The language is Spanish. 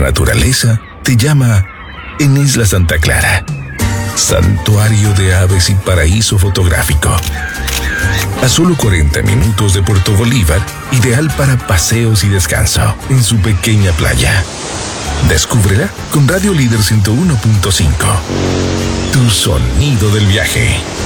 naturaleza te llama en Isla Santa Clara. Santuario de aves y paraíso fotográfico. A solo 40 minutos de Puerto Bolívar, ideal para paseos y descanso en su pequeña playa. Descúbrela con Radio Líder 101.5. Tu sonido del viaje.